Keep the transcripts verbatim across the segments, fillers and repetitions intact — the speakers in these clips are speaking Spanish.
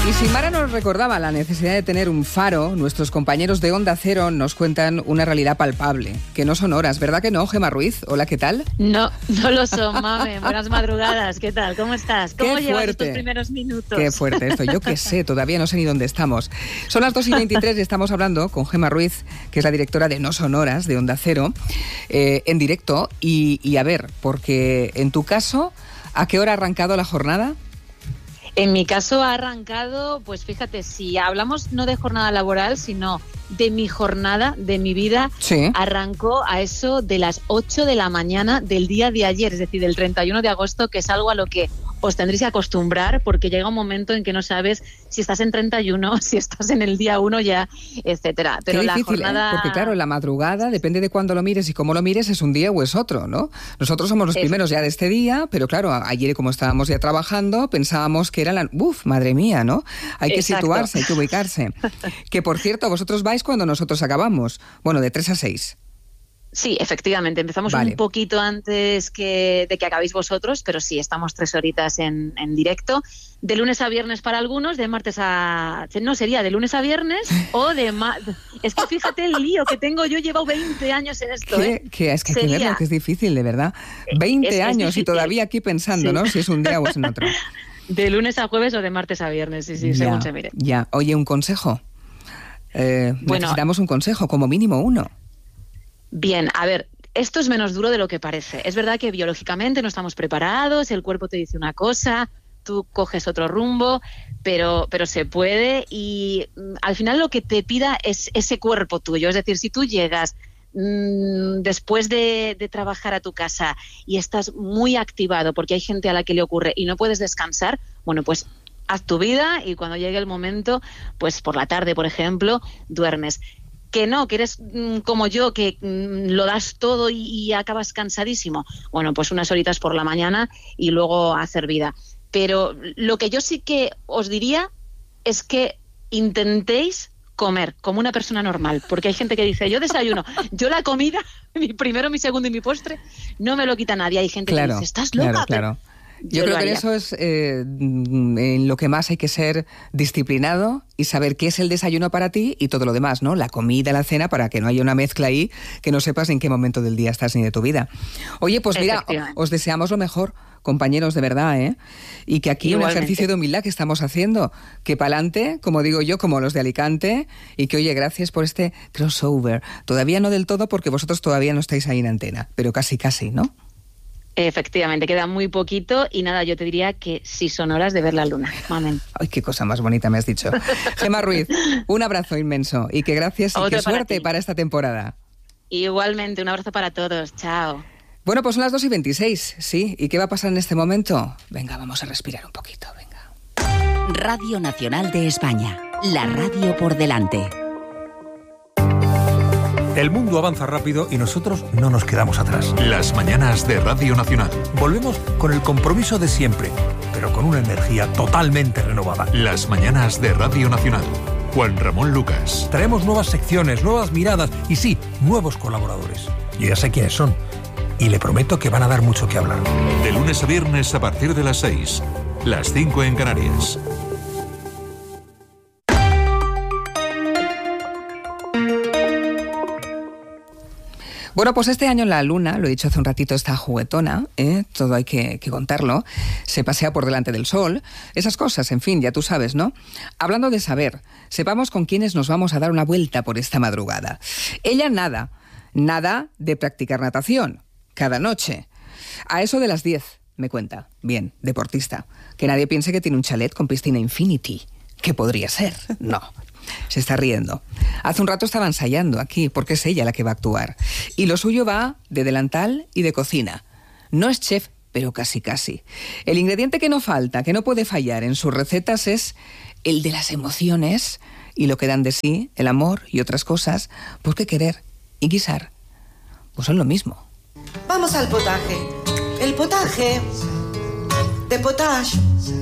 Y si Mara nos recordaba la necesidad de tener un faro, nuestros compañeros de Onda Cero nos cuentan una realidad palpable, que no son horas, ¿verdad que no, Gemma Ruiz? Hola, ¿qué tal? No, no lo son, mame. Buenas madrugadas, ¿qué tal? ¿Cómo estás? ¿Cómo Qué llevas fuerte. estos primeros minutos? Qué fuerte esto, yo qué sé, todavía no sé ni dónde estamos. Son las dos y veintitrés y estamos hablando con Gemma Ruiz, que es la directora de No Son Horas, de Onda Cero, eh, en directo. Y, y a ver, porque en tu caso, ¿a qué hora ha arrancado la jornada? En mi caso ha arrancado, pues fíjate, si hablamos no de jornada laboral, sino de mi jornada, de mi vida, sí. Arrancó a eso de las ocho de la mañana del día de ayer, es decir, del treinta y uno de agosto, que es algo a lo que os tendréis que acostumbrar, porque llega un momento en que no sabes si estás en treinta y uno, si estás en el día uno ya, etcétera. Pero Qué la difícil, jornada... ¿eh? Porque claro, la madrugada, depende de cuándo lo mires y cómo lo mires, es un día o es otro, ¿no? Nosotros somos los es... primeros ya de este día, pero claro, ayer como estábamos ya trabajando, pensábamos que era la... ¡Uf, madre mía!, ¿no? Hay que Exacto. situarse, hay que ubicarse. Que por cierto, vosotros vais cuando nosotros acabamos. Bueno, de tres a seis. Sí, efectivamente, empezamos vale. un poquito antes que, de que acabéis vosotros, pero sí, estamos tres horitas en, en directo, de lunes a viernes para algunos, de martes a... No, sería de lunes a viernes o de... Ma... Es que fíjate el lío que tengo, yo llevo veinte años en esto, ¿Qué? ¿eh? ¿Qué? Es que hay sería... que verlo, que es difícil, de verdad. veinte es, años es y todavía aquí pensando, sí. ¿no? Si es un día o es en otro. De lunes a jueves o de martes a viernes, sí, sí, ya, según se mire. Ya, oye, un consejo. Eh, bueno, necesitamos un consejo, como mínimo uno. Bien, a ver, esto es menos duro de lo que parece. Es verdad que biológicamente no estamos preparados, el cuerpo te dice una cosa, tú coges otro rumbo, pero, pero se puede y mm, al final lo que te pida es ese cuerpo tuyo. Es decir, si tú llegas mmm, después de, de trabajar a tu casa y estás muy activado porque hay gente a la que le ocurre y no puedes descansar, bueno, pues haz tu vida y cuando llegue el momento, pues por la tarde, por ejemplo, duermes. Que no, que eres mmm, como yo, que mmm, lo das todo y, y acabas cansadísimo. Bueno, pues unas horitas por la mañana y luego hacer vida. Pero lo que yo sí que os diría es que intentéis comer como una persona normal, porque hay gente que dice, yo desayuno, yo la comida, mi primero, mi segundo y mi postre, no me lo quita nadie. Hay gente claro, que dice, estás loca. Claro, claro. Yo, yo creo que en eso es eh, en lo que más hay que ser disciplinado y saber qué es el desayuno para ti y todo lo demás, ¿no? La comida, la cena, para que no haya una mezcla ahí que no sepas en qué momento del día estás ni de tu vida. Oye, pues mira, os deseamos lo mejor, compañeros, de verdad, ¿eh? Y que aquí Igualmente. Un ejercicio de humildad que estamos haciendo, que pa'lante, como digo yo, como los de Alicante, y que, oye, gracias por este crossover. Todavía no del todo porque vosotros todavía no estáis ahí en antena, pero casi, casi, ¿no? Efectivamente, queda muy poquito y nada, yo te diría que sí son horas de ver la luna. Amén. Ay, qué cosa más bonita me has dicho. Gemma Ruiz, un abrazo inmenso y que gracias y Otro que suerte para, para esta temporada. Igualmente, un abrazo para todos. Chao. Bueno, pues son las dos y veintiséis, sí. ¿Y qué va a pasar en este momento? Venga, vamos a respirar un poquito, venga. Radio Nacional de España, la radio por delante. El mundo avanza rápido y nosotros no nos quedamos atrás. Las mañanas de Radio Nacional. Volvemos con el compromiso de siempre, pero con una energía totalmente renovada. Las mañanas de Radio Nacional. Juan Ramón Lucas. Traemos nuevas secciones, nuevas miradas y sí, nuevos colaboradores. Yo ya sé quiénes son y le prometo que van a dar mucho que hablar. De lunes a viernes a partir de las seis, las cinco en Canarias. Bueno, pues este año la luna, lo he dicho hace un ratito, está juguetona, ¿eh? Todo hay que, que contarlo, se pasea por delante del sol, esas cosas, en fin, ya tú sabes, ¿no? Hablando de saber, sepamos con quiénes nos vamos a dar una vuelta por esta madrugada. Ella nada, nada de practicar natación, cada noche. A eso de las diez, me cuenta, bien, deportista, que nadie piense que tiene un chalet con piscina infinity, que podría ser, no. Se está riendo. Hace un rato estaba ensayando aquí, porque es ella la que va a actuar. Y lo suyo va de delantal y de cocina. No es chef, pero casi casi. El ingrediente que no falta, que no puede fallar en sus recetas es el de las emociones y lo que dan de sí, el amor y otras cosas, porque querer y guisar, pues son lo mismo. Vamos al potaje. El potaje de potage,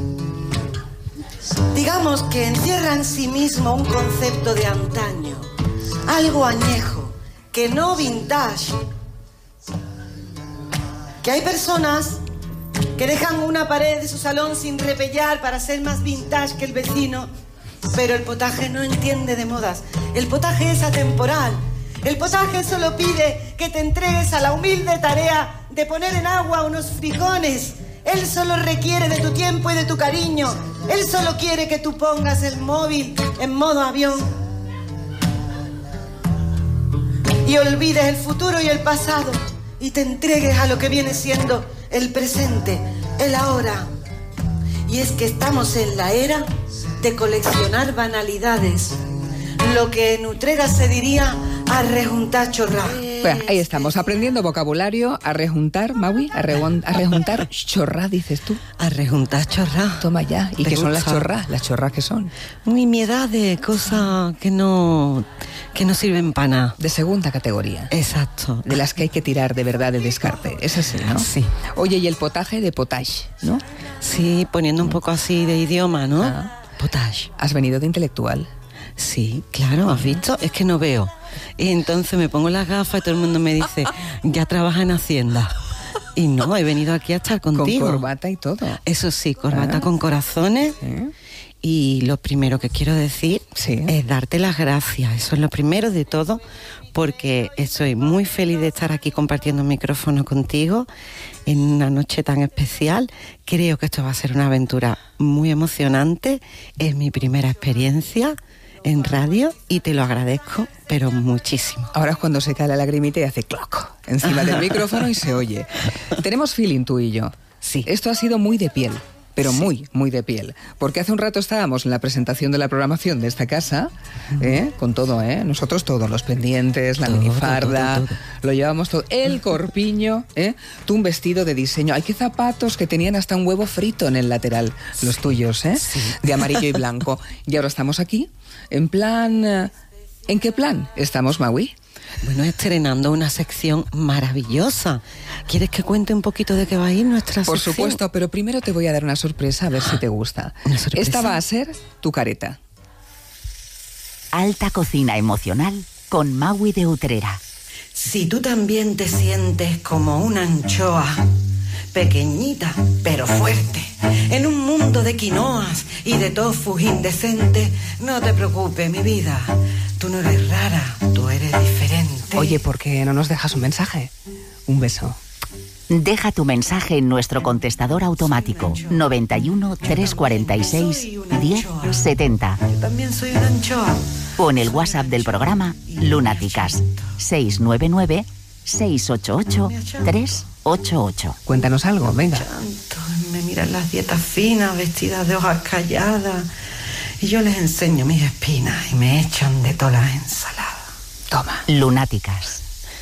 digamos que encierra en sí mismo un concepto de antaño, algo añejo, que no vintage. Que hay personas que dejan una pared de su salón sin repellar para ser más vintage que el vecino. Pero el potaje no entiende de modas. El potaje es atemporal. El potaje solo pide que te entregues a la humilde tarea de poner en agua unos frijoles. Él solo requiere de tu tiempo y de tu cariño. Él solo quiere que tú pongas el móvil en modo avión y olvides el futuro y el pasado y te entregues a lo que viene siendo el presente, el ahora. Y es que estamos en la era de coleccionar banalidades, lo que en Utrera se diría a rejuntar chorrá. Bueno, ahí estamos, aprendiendo vocabulario, a rejuntar, Maui, a, regon, a rejuntar chorrá, dices tú. A rejuntar chorrá. Toma ya. ¿Y ¿Te qué son las gusta? chorrás? ¿Las chorrás qué son? Uy, mi edad de cosas que no, que no sirven para nada. De segunda categoría. Exacto. De las que hay que tirar de verdad de descarte. Es así, ¿no? Sí. Oye, y el potaje de potage, ¿no? Sí, poniendo un poco así de idioma, ¿no? Ah. Potage. Has venido de intelectual. Sí, claro, ¿has visto? Es que no veo. Y entonces me pongo las gafas y todo el mundo me dice, ya trabaja en Hacienda. Y no, he venido aquí a estar contigo. Con corbata y todo. Eso sí, corbata Ah. con corazones. ¿Eh? Y lo primero que quiero decir Sí. es darte las gracias. Eso es lo primero de todo, porque estoy muy feliz de estar aquí compartiendo el micrófono contigo en una noche tan especial. Creo que esto va a ser una aventura muy emocionante. Es mi primera experiencia en radio y te lo agradezco, pero muchísimo. Ahora es cuando se cae la lagrimita y hace cloc encima del micrófono y se oye. Tenemos feeling tú y yo. Sí. Esto ha sido muy de piel, pero Sí. muy, muy de piel. Porque hace un rato estábamos en la presentación de la programación de esta casa, ¿eh? Con todo, ¿eh? Nosotros todos, los pendientes, la Todo, minifarda, todo, todo. lo llevamos todo. El corpiño, ¿eh? Tú un vestido de diseño. Hay que zapatos que tenían hasta un huevo frito en el lateral, los tuyos, ¿eh? Sí. De amarillo y blanco. Y ahora estamos aquí, en plan... eh, ¿En qué plan estamos, Maui? Bueno, estrenando una sección maravillosa. ¿Quieres que cuente un poquito de qué va a ir nuestra Por sección? supuesto, pero primero te voy a dar una sorpresa a ver si te gusta. ¿Una sorpresa? Esta va a ser tu careta. Alta cocina emocional con Maui de Utrera. Si tú también te sientes como una anchoa, pequeñita pero fuerte, en un mundo de quinoas y de tofus indecentes, no te preocupes, mi vida. Tú no eres rara, tú eres diferente. Oye, ¿por qué no nos dejas un mensaje? Un beso. Deja tu mensaje en nuestro contestador automático noventa y uno, trescientos cuarenta y seis, diez setenta Yo también soy una anchoa. o en el WhatsApp del programa Lunáticas seis nueve nueve, seis ocho ocho, tres ocho ocho. Cuéntanos algo, venga. Tanto, me miran las dietas finas, vestidas de hojas calladas, y yo les enseño mis espinas y me echan de todas las ensaladas. Toma. Lunáticas.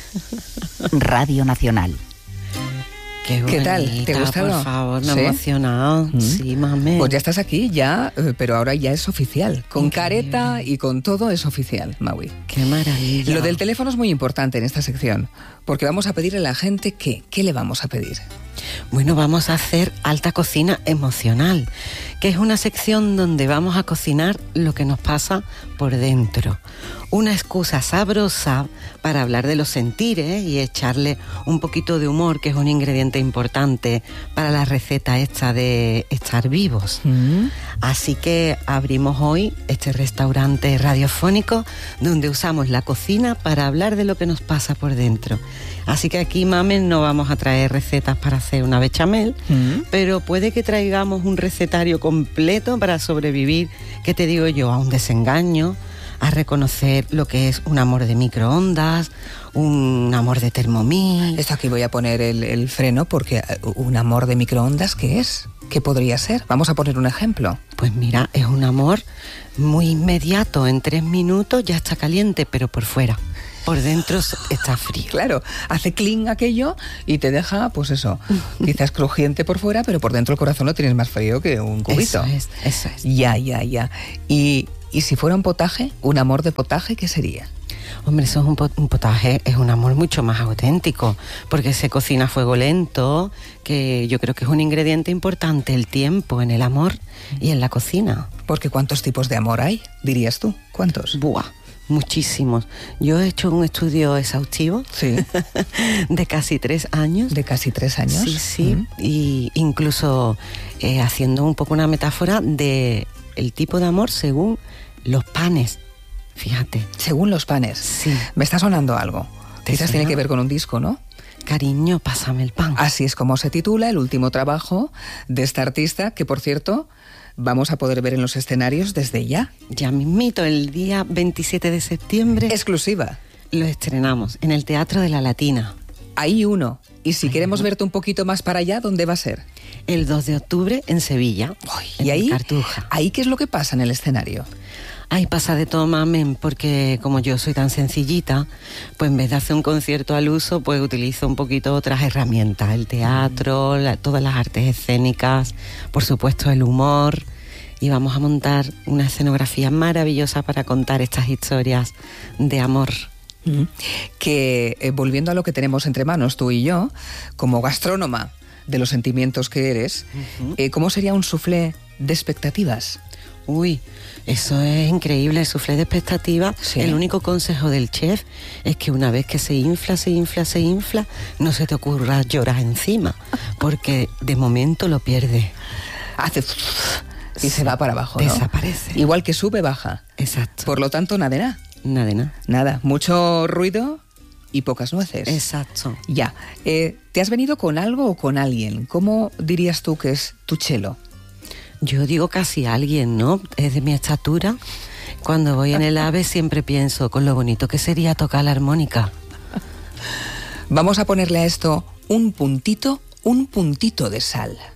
Radio Nacional. Qué, ¿Qué tal? bonita, ¿Te gusta? Por favor, me ¿Sí? he emocionado. Mm. Sí, mami. Pues ya estás aquí, ya, eh, pero ahora ya es oficial. Con Increíble. careta y con todo es oficial, Maui. Qué maravilla. Lo del teléfono es muy importante en esta sección, porque vamos a pedirle a la gente que, ¿qué le vamos a pedir? Bueno, vamos a hacer alta cocina emocional, que es una sección donde vamos a cocinar lo que nos pasa por dentro. Una excusa sabrosa para hablar de los sentires y echarle un poquito de humor, que es un ingrediente importante para la receta esta de estar vivos. Mm. Así que abrimos hoy este restaurante radiofónico donde usamos la cocina para hablar de lo que nos pasa por dentro. Así que aquí, mamen, no vamos a traer recetas para hacer una bechamel, Mm. pero puede que traigamos un recetario completo para sobrevivir, ¿qué te digo yo?, a un desengaño, a reconocer lo que es un amor de microondas, un amor de Thermomix. Esto aquí voy a poner el, el freno porque eh, un amor de microondas, ¿qué es? ¿Qué podría ser? Vamos a poner un ejemplo. Pues mira, es un amor muy inmediato, en tres minutos ya está caliente, pero por fuera. Por dentro está frío. Claro, hace cling aquello y te deja, pues eso, quizás crujiente por fuera, pero por dentro el corazón lo tienes más frío que un cubito. Eso es, eso es. Ya, ya, ya. Y, y si fuera un potaje, un amor de potaje, ¿qué sería? Hombre, eso es un, pot- un potaje, es un amor mucho más auténtico, porque se cocina a fuego lento, que yo creo que es un ingrediente importante, el tiempo en el amor y en la cocina. Porque ¿cuántos tipos de amor hay, dirías tú? ¿Cuántos? Buah, muchísimos. Yo he hecho un estudio exhaustivo Sí. de casi tres años. De casi tres años. Sí, sí. Mm. Y incluso eh, haciendo un poco una metáfora de el tipo de amor según los panes. Fíjate. Según los panes. Sí. Me está sonando algo. ¿Te Quizás tiene suena? que ver con un disco, ¿no? Cariño, pásame el pan. Así es como se titula el último trabajo de esta artista, que por cierto vamos a poder ver en los escenarios desde ya. Ya mismito, el día veintisiete de septiembre Exclusiva. lo estrenamos en el Teatro de la Latina. Hay uno. Y si Hay queremos uno. verte un poquito más para allá, ¿dónde va a ser? El dos de octubre en Sevilla, en y ahí, Cartuja. ahí, ¿qué es lo que pasa en el escenario? Ay, pasa de todo, mamen, porque como yo soy tan sencillita, pues en vez de hacer un concierto al uso, pues utilizo un poquito otras herramientas. El teatro, la- todas las artes escénicas, por supuesto el humor. Y vamos a montar una escenografía maravillosa para contar estas historias de amor. Mm. Que, eh, volviendo a lo que tenemos entre manos, tú y yo, como gastrónoma de los sentimientos que eres, Ujú. eh, ¿cómo sería un soufflé de expectativas? Uy, eso es increíble, el soufflé de expectativa. Sí. El único consejo del chef es que una vez que se infla, se infla, se infla, no se te ocurra llorar encima, porque de momento lo pierdes. Hace... y se va para abajo, ¿no? Desaparece. Igual que sube, baja. Exacto. Por lo tanto, nada de nada. Nada de nada. Nada, mucho ruido y pocas nueces. Exacto. Ya. Eh, ¿Te has venido con algo o con alguien? ¿Cómo dirías tú que es tu chelo? Yo digo casi alguien, ¿no? Es de mi estatura. Cuando voy en el AVE siempre pienso con lo bonito que sería tocar la armónica. Vamos a ponerle a esto un puntito, un puntito de sal.